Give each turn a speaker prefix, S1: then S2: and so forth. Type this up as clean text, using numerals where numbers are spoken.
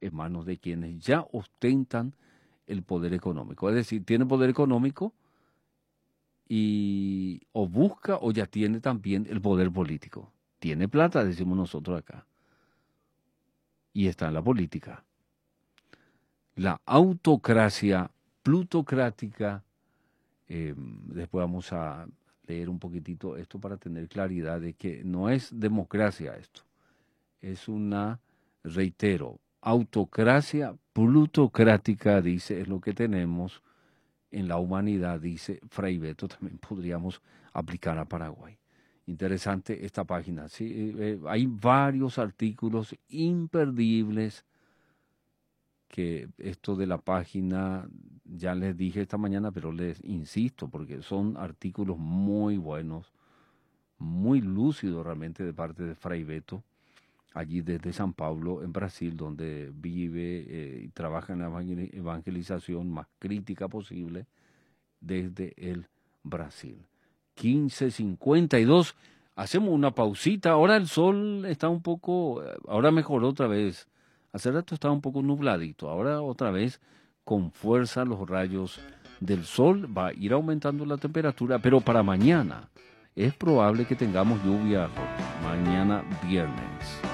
S1: en manos de quienes ya ostentan el poder económico. Es decir, tiene poder económico y o busca o ya tiene también el poder político. Tiene plata, decimos nosotros acá. Y está en la política. La autocracia plutocrática, después vamos a leer un poquitito esto para tener claridad de que no es democracia esto. Es una, reitero, autocracia plutocrática, dice, es lo que tenemos en la humanidad, dice Fray Beto, también podríamos aplicar a Paraguay. Interesante esta página, ¿sí? Hay varios artículos imperdibles que esto de la página, ya les dije esta mañana, pero les insisto, porque son artículos muy buenos, muy lúcidos realmente de parte de Fray Beto, allí desde San Pablo, en Brasil, donde vive y trabaja en la evangelización más crítica posible desde el Brasil. 15:52, hacemos una pausita, ahora el sol está un poco, ahora mejoró otra vez, hace rato estaba un poco nubladito, ahora otra vez con fuerza los rayos del sol, va a ir aumentando la temperatura, pero para mañana es probable que tengamos lluvia, mañana viernes.